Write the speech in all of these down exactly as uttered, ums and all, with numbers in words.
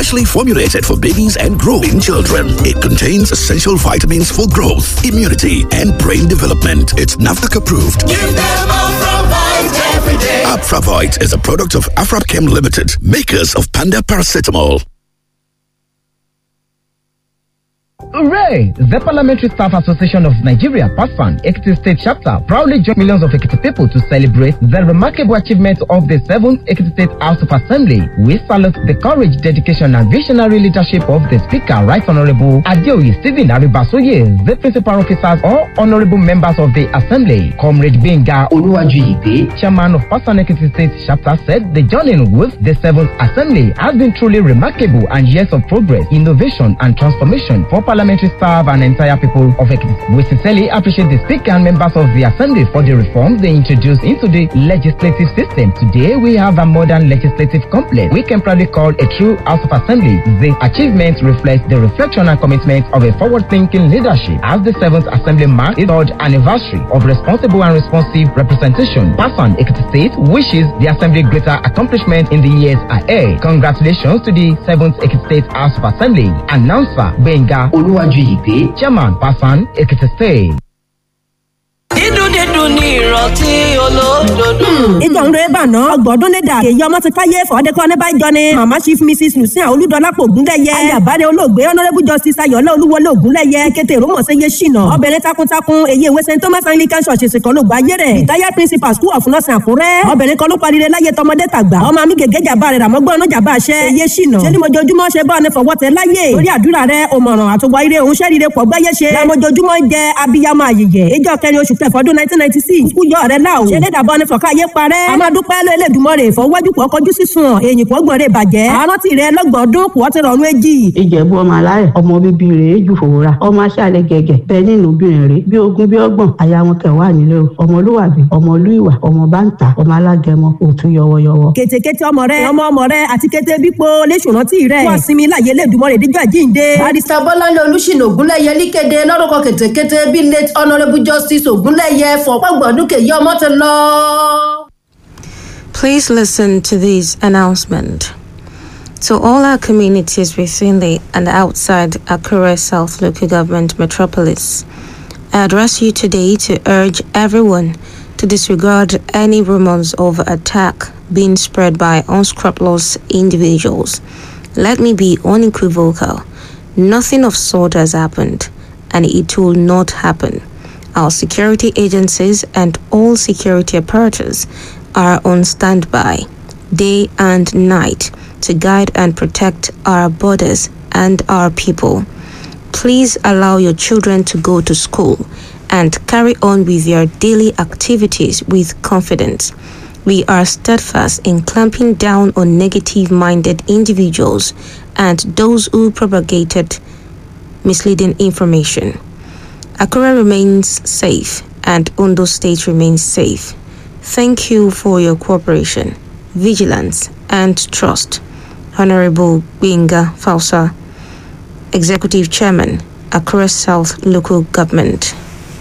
Specially formulated for babies and growing children. It contains essential vitamins for growth, immunity, and brain development. It's NAFDAC approved. Give them Afravite every day. Afravite is a product of Afrapchem Limited, makers of Panda Paracetamol. Hooray! The Parliamentary Staff Association of Nigeria, PASFAN, Ekiti State Chapter, proudly joined millions of Ekiti people to celebrate the remarkable achievement of the seventh Ekiti State House of Assembly. We salute the courage, dedication, and visionary leadership of the Speaker, Right Honorable Adeoye Stephen Aribasoye, the principal officers, or honorable members of the Assembly. Comrade Benga Oluwajuyide, Chairman of PASFAN Ekiti State Chapter, said the journey with the seventh Assembly has been truly remarkable and years of progress, innovation, and transformation for Parliament. Parliamentary staff and entire people of Ekiti. We sincerely appreciate the Speaker and members of the Assembly for the reforms they introduced into the legislative system. Today, we have a modern legislative complex we can proudly call a true House of Assembly. The achievements reflect the reflection and commitment of a forward-thinking leadership. As the seventh Assembly marks its third anniversary of responsible and responsive representation, PASFAN Ekiti State wishes the Assembly greater accomplishment in the years ahead. Congratulations to the seventh Ekiti State House of Assembly. Announcer Benga Oluwajuyide, Chairman PASFAN Ekiti State. dídùn dídùn ní ìrántí olódodo. ìjọ ń rẹ bàná ọgbọ̀dún lẹ́dà èyí ọmọ ti fáyé fọ́ọ́dẹ́kọ́ ní báyìí jọni mama chief mrs lucia olúdọlápọ̀ ògúnlẹ̀yẹ ayàbárẹ̀ olóògbé honourable justice ayọ̀lá olúwọlé ògúnlẹ̀yẹ kété rómọ̀sẹ́yẹ ṣìnà obìnrin takuntakun èyí ìwé st thomas anglican church ìsìnkàn ló gba ayé rẹ̀ retired principal school of nursing àkúrẹ́ obìnrin kan ló parire láyé tọmọdé tàgbà ọmọ mi gègé jàmbá rẹ̀ ràmọ́gbọ́n ọ̀nà jàmbá àṣẹ èyí ṣìnà ṣé ni mojoojúmọ́ ṣe bá ọ ní fọwọ́tẹ láyé lórí àdúrà rẹ̀ òmọ̀ràn àtọwọ́ ire òun ṣẹ́rire pọ̀ gbáyé ṣe lámojoojúmọ́ jẹ́ abiyamọ àyèyẹ ìjọ kẹrin oṣù kẹfà ọdún nineteen ninety six kú yọ ọ̀rẹ́ láò ṣe dédàbọ̀ ní fọ̀ká ayé parẹ́ a máa dúpẹ́ lọ Elédùmarè fọwọ́jú pọ̀ kọjú sísun èyí pọ̀ gbọ̀n rẹ̀ bàjẹ́ àárọ̀ tí rẹ̀ lọ́gbọ̀n ọdún kù ọ́ ti rọ̀rùn èjì. ìjẹ̀bú ọmọ alárẹ̀ ọmọ bíbí rẹ̀ èjù fòwúra ọmọ aṣáálẹ̀ gẹ̀gẹ̀ bẹ́ẹ̀ nínú obìnrin rẹ̀ bí ogún bí ọgbọ̀n aya wọn kẹ̀ wà nílé o ọmọ olúwàbí ọmọ olúìwà ọmọ báńtà ọmọ alágẹmọ òtún yọwọyọwọ. kètèkètè ọmọ rẹ ọmọ ọmọ rẹ àti kété bípo léṣùrántí rẹ wọ́n sinmi láyé Elédùmarè díjọ́ àjíǹde. barrister Bọ́láńlé Olúṣìnà Ògúnlẹ̀yẹ líkéde lórúkọ kètèkètè bíi late honourable justice Ògúnlẹ̀yẹ fọ̀pọ̀gbọ̀dún kèyí ọmọ ti lọ. Please listen to this announcement. To all our communities within the and outside Akure South Local Government Metropolis, I address you today to urge everyone to disregard any rumors of attack being spread by unscrupulous individuals. Let me be unequivocal. Nothing of sort has happened, and it will not happen. Our security agencies and all security apparatus are on standby, day and night, to guide and protect our borders and our people. Please allow your children to go to school and carry on with their daily activities with confidence. We are steadfast in clamping down on negative-minded individuals and those who propagated misleading information. Akure remains safe and Ondo State remains safe. Thank you for your cooperation, vigilance, and trust. Honorable Benga Fausa, Executive Chairman, Akure South Local Government.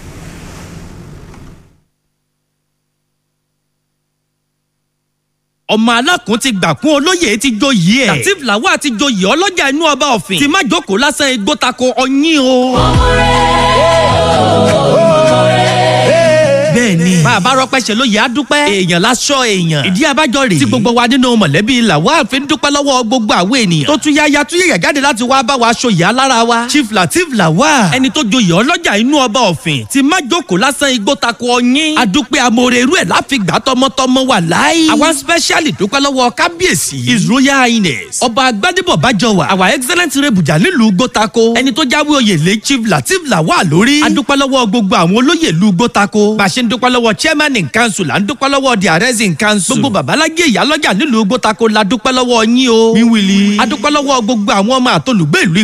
ọmọ alákùn ti gbà kún olóyè ti joyè ẹ̀. Lateef Lawal ti joyè ọlọ́jà inú ọba ọ̀fìn. ti má jókòó lásán igbó tako ọyìn o. ọmọ rẹ̀ ọmọ rẹ̀. bẹ́ẹ̀ni bàbá rọpẹ́ ṣe lóye àdúpẹ́ èèyàn láṣọ èèyàn ìdí abájọ rèé tí gbogbo wa nínú mọ̀lẹ́bí Lawal fi ń dúpẹ́ lọ́wọ́ gbogbo àwọn ènìyàn tó tún yáya tún yẹ̀yà jáde láti wá bá wa aṣọ ìyá lára wa. Chief Lateef Lawal ẹni tó joyè ọlọ́jà inú ọba ọ̀fìn ti má jókòó lásán igbó tako ọyìn adúpẹ́ amóore irú ẹ̀ láfigbà tọmọtọmọ wà láì. àwọn specially dúpẹ́ lọ́wọ́ kábíyèsí His Royal Highness ọba Agbádébọ̀ Bájọwà our excellent Rebuja nílùú Gbótako ẹni tó jáwé oyè lé Chief Lateef Lawal lórí adúpẹ́ lọ́wọ́ gbogbo àwọn olóyè ìlú Gbótako bá ṣe ń dúpẹ́ lọ́wọ́ chairman in council à ń dúpẹ́ lọ́wọ́ the arrest in council gbogbo babalájẹ ìyálọ́jà nílùú Gbótako la dúpẹ́ lọ́wọ́ yín o wíwìlì adúpẹ́ lọ́wọ́ gbogbo àwọn ọmọ àtolùgbé ìlú